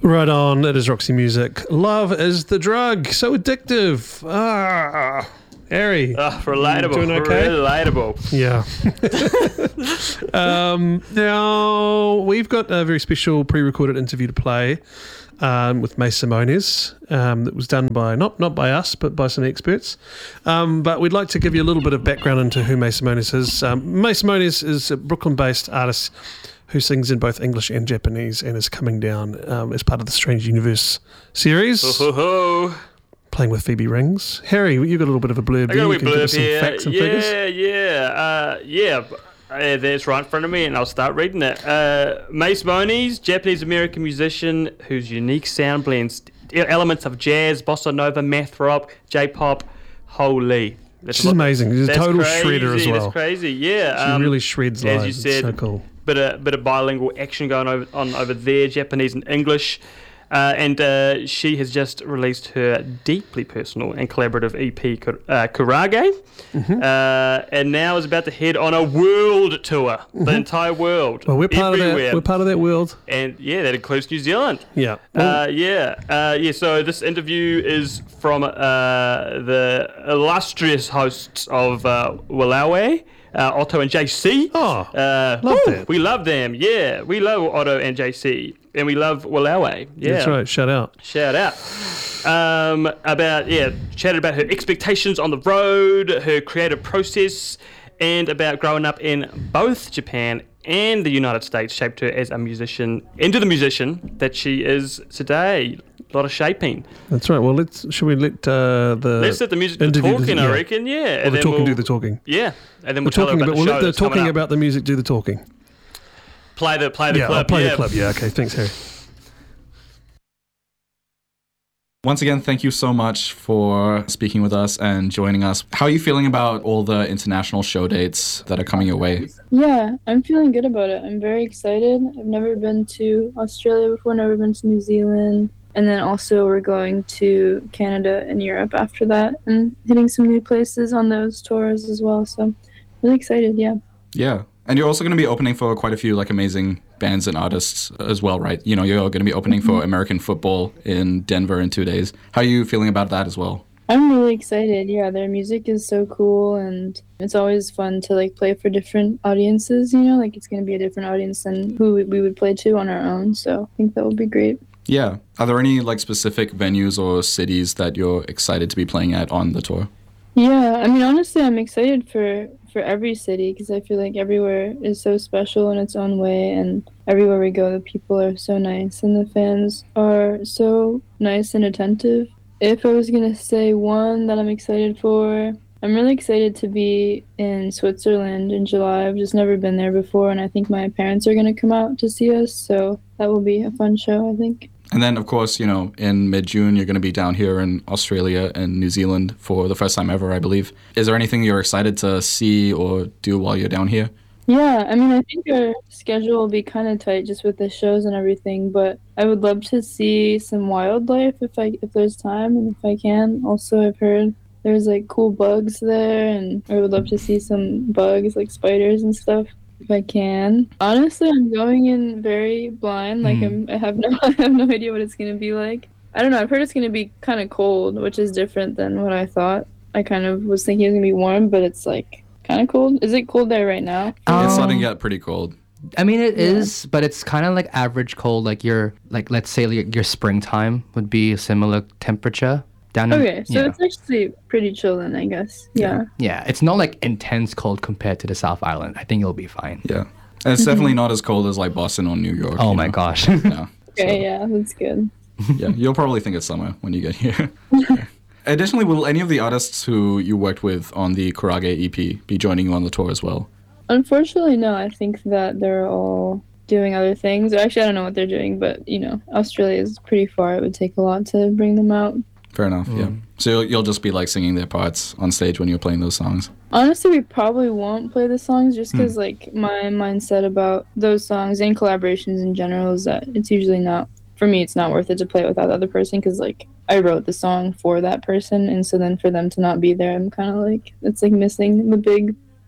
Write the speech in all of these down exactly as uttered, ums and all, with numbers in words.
Right on. It is Roxy Music. Love is the drug. So addictive. Ah, Harry. Oh, relatable. Doing okay? Relatable. Yeah. um, now, we've got a very special pre-recorded interview to play um, with May Simones um, that was done by, not not by us, but by some experts. Um, but we'd like to give you a little bit of background into who May Simones is. Um, May Simones is a Brooklyn-based artist who sings in both English and Japanese and is coming down um, as part of the Strange Universe series. Ho, ho, ho. Playing with Phoebe Rings. Harry, you got a little bit of a blurb I got there. a wee You can give blurb us some here. facts and yeah, figures. yeah, uh, yeah. Uh, that's right in front of me, and I'll start reading it. Uh, May Simones, Japanese-American musician whose unique sound blends elements of jazz, bossa nova, math rock, J-pop. Holy. That's She's what- amazing. She's a that's total crazy, shredder as well. That's crazy, yeah. She um, really shreds as live. you It's said, so cool. Bit of, bit of bilingual action going over, on over there, Japanese and English. Uh, and uh, she has just released her deeply personal and collaborative E P, uh, Kurage. Mm-hmm. Uh, and now is about to head on a world tour, Mm-hmm. the entire world. Well, we're part everywhere. of that. We're part of that world. And yeah, that includes New Zealand. Yeah. Uh, yeah, uh, yeah. So this interview is from uh, the illustrious hosts of uh, Walawe, uh, Otto and J C. Oh, uh, love woo, that. We love them. Yeah, we love Otto and J C, and we love Walawe. Yeah, That's right. Shout out. Shout out. Um, about yeah, chatted about her expectations on the road, her creative process, and about growing up in both Japan and the United States shaped her as a musician into the musician that she is today. A lot of shaping. That's right. Well, let's. Should we let uh, the Let's let the music do the interview- talking, yeah. I reckon. Yeah, Or and the then talking we'll, do the talking. Yeah, and then We're we'll tell her talking about about. the We'll show let the that's coming talking up. about the music do the talking. Play the play the Yeah, clip. I'll play yeah. the clip. Yeah. Okay. Thanks, Harry. Once again, thank you so much for speaking with us and joining us. How are you feeling about all the international show dates that are coming your way? Yeah, I'm feeling good about it. I'm very excited. I've never been to Australia before, never been to New Zealand. And then also we're going to Canada and Europe after that and hitting some new places on those tours as well. So I'm really excited, yeah. Yeah. And you're also going to be opening for quite a few like amazing bands and artists as well, right? You know, you're going to be opening for American football in Denver in two days. How are you feeling about that as well? I'm really excited. Yeah, their music is so cool, and it's always fun to like play for different audiences, you know, like it's going to be a different audience than who we would play to on our own. So I think that will be great. Yeah. Are there any like specific venues or cities that you're excited to be playing at on the tour? Yeah, I mean, honestly, I'm excited for, for every city because I feel like everywhere is so special in its own way, and everywhere we go, the people are so nice, and the fans are so nice and attentive. If I was going to say one that I'm excited for, I'm really excited to be in Switzerland in July. I've just never been there before, and I think my parents are going to come out to see us, so that will be a fun show, I think. And then, of course, you know, in mid-June, you're going to be down here in Australia and New Zealand for the first time ever, I believe. Is there anything you're excited to see or do while you're down here? Yeah, I mean, I think our schedule will be kind of tight just with the shows and everything, but I would love to see some wildlife if I if there's time and if I can. Also, I've heard there's like cool bugs there, and I would love to see some bugs like spiders and stuff if I can. Honestly, I'm going in very blind. Like I'm, I have no I have no idea what it's gonna be like. I don't know. I've heard it's gonna be kind of cold, which is different than what I thought. I kind of was thinking it was gonna be warm, but it's like kind of cold. Is it cold there right now? Um, It's starting to get pretty cold. I mean, it Yeah. is, but it's kind of like average cold. Like your, like let's say like your springtime would be a similar temperature down in. Okay, so yeah. it's actually pretty chill then, I guess. Yeah. Yeah, it's not like intense cold compared to the South Island. I think it'll be fine. Yeah. And it's definitely not as cold as like Boston or New York. Oh you my know? gosh. Yeah. Okay, yeah, that's good. Yeah, you'll probably think it's summer when you get here. Okay. Additionally, will any of the artists who you worked with on the Kurage E P be joining you on the tour as well? Unfortunately, no. I think that they're all doing other things. Or actually, I don't know what they're doing, but, you know, Australia is pretty far. It would take a lot to bring them out. Fair enough, yeah. So you'll, you'll just be like singing their parts on stage when you're playing those songs? Honestly, we probably won't play the songs just because, like, my mindset about those songs and collaborations in general is that it's usually not, for me, it's not worth it to play without the other person because, like, I wrote the song for that person, and so then for them to not be there, I'm kind of like, it's like missing the big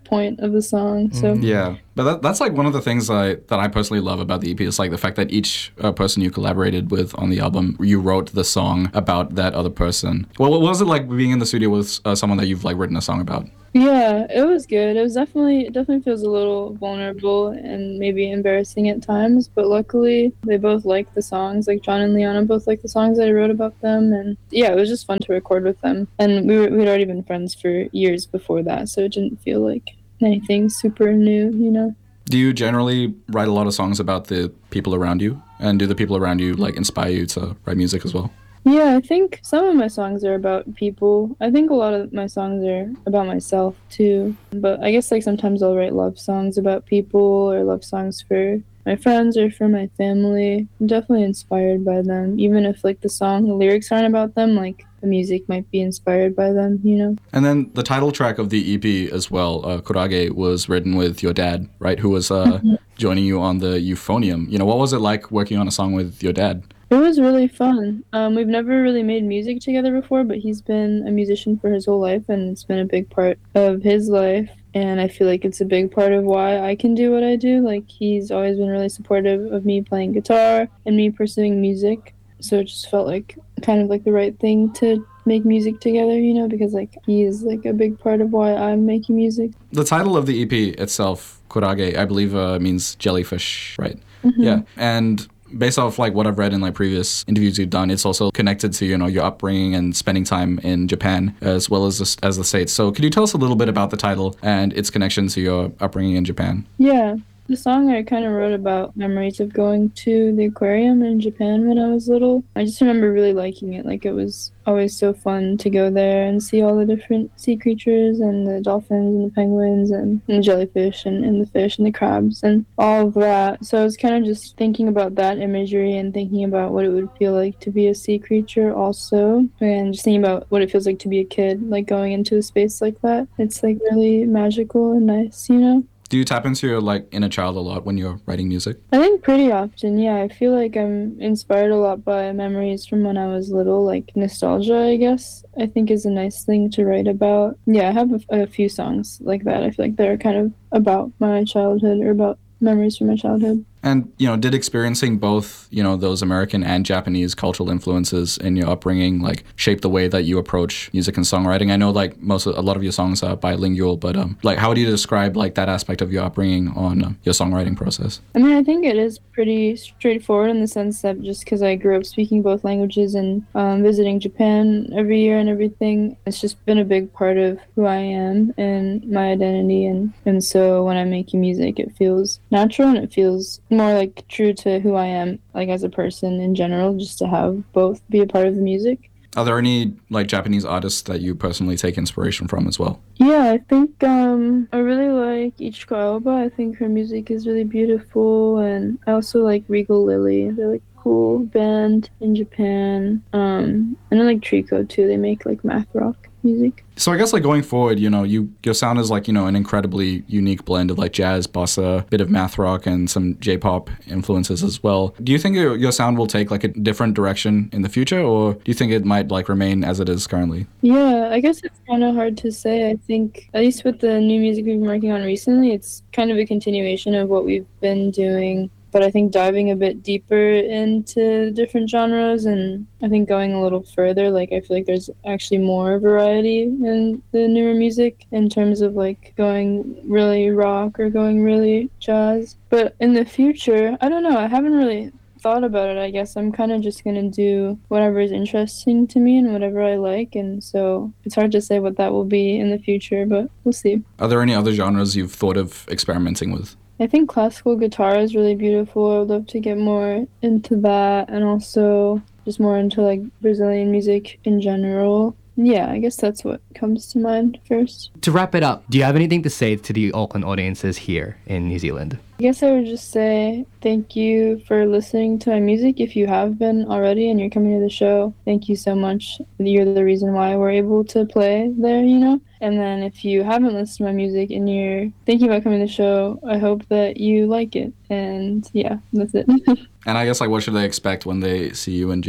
point of the song. So Yeah, but that, that's like one of the things I, that I personally love about the E P is like the fact that each uh, person you collaborated with on the album, you wrote the song about that other person. Well, what was it like being in the studio with uh, someone that you've like written a song about? yeah, it was good. It was definitely it definitely feels a little vulnerable and maybe embarrassing at times, but luckily they both liked the songs. Like John and Liana both liked the songs that I wrote about them, and yeah, it was just fun to record with them. And we were we'd already been friends for years before that, so it didn't feel like anything super new, you know. Do you generally write a lot of songs about the people around you? And do the people around you like inspire you to write music as well? Yeah, I think some of my songs are about people. I think a lot of my songs are about myself too. But I guess like sometimes I'll write love songs about people or love songs for my friends or for my family. I'm definitely inspired by them. Even if like the song, the lyrics aren't about them, like the music might be inspired by them, you know? And then the title track of the E P as well, uh, Kurage, was written with your dad, right? Who was uh, joining you on the euphonium. You know, what was it like working on a song with your dad? It was really fun. Um, we've never really made music together before, but he's been a musician for his whole life, and it's been a big part of his life. And I feel like it's a big part of why I can do what I do. Like, he's always been really supportive of me playing guitar and me pursuing music. So it just felt like kind of like the right thing to make music together, you know, because like he is like a big part of why I'm making music. The title of the E P itself, Kurage, I believe uh, means jellyfish, right? Mm-hmm. Yeah. And based off like what I've read in like previous interviews you've done, it's also connected to, you know, your upbringing and spending time in Japan as well as the, as the States. So could you tell us a little bit about the title and its connection to your upbringing in Japan? Yeah. The song I kind of wrote about memories of going to the aquarium in Japan when I was little. I just remember really liking it. Like, it was always so fun to go there and see all the different sea creatures and the dolphins and the penguins and, and the jellyfish and, and the fish and the crabs and all of that. So I was kind of just thinking about that imagery and thinking about what it would feel like to be a sea creature also, and just thinking about what it feels like to be a kid, like going into a space like that. It's like really magical and nice, you know? Do you tap into your like inner child a lot when you're writing music? I think pretty often, yeah. I feel like I'm inspired a lot by memories from when I was little, like nostalgia, I guess, I think is a nice thing to write about. Yeah, I have a, a few songs like that. I feel like they're kind of about my childhood or about memories from my childhood. And, you know, did experiencing both, you know, those American and Japanese cultural influences in your upbringing, like, shape the way that you approach music and songwriting? I know, like, most of, a lot of your songs are bilingual, but, um, like, how would you describe, like, that aspect of your upbringing on um, your songwriting process? I mean, I think it is pretty straightforward in the sense that just because I grew up speaking both languages and um, visiting Japan every year and everything, it's just been a big part of who I am and my identity. And, and so when I'm making music, it feels natural and it feels more like true to who I am, like as a person in general, just to have both be a part of the music. Are there any like Japanese artists that you personally take inspiration from as well? Yeah, I think um, I really like Ichiko Aoba. I think her music is really beautiful, and I also like Regal Lily. They're like a cool band in Japan. Um, and I like Trico too. They make like math rock music. So I guess like going forward, you know, you your sound is like, you know, an incredibly unique blend of like jazz, bossa, bit of math rock, and some J-pop influences as well. Do you think your, your sound will take like a different direction in the future, or do you think it might like remain as it is currently? Yeah, I guess it's kind of hard to say. I think, at least with the new music we've been working on recently, it's kind of a continuation of what we've been doing. But I think diving a bit deeper into different genres, and I think going a little further, like I feel like there's actually more variety in the newer music in terms of like going really rock or going really jazz. But in the future, I don't know, I haven't really thought about it. I guess I'm kind of just going to do whatever is interesting to me and whatever I like, and so it's hard to say what that will be in the future, but we'll see. Are there any other genres you've thought of experimenting with? I think classical guitar is really beautiful. I would love to get more into that, and also just more into like Brazilian music in general. Yeah, I guess that's what comes to mind first. To wrap it up, do you have anything to say to the Auckland audiences here in New Zealand? I guess I would just say thank you for listening to my music. If you have been already and you're coming to the show, thank you so much. You're the reason why we're able to play there, you know? And then if you haven't listened to my music and you're thinking about coming to the show, I hope that you like it. And yeah, that's it. And I guess like what should they expect when they see you in June?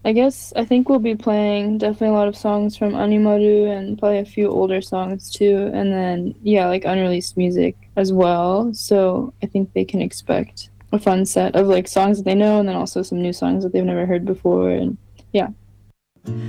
I guess I think we'll be playing definitely a lot of songs from Animaru and probably a few older songs too, and then yeah, like unreleased music as well. So I think they can expect a fun set of like songs that they know, and then also some new songs that they've never heard before, and yeah.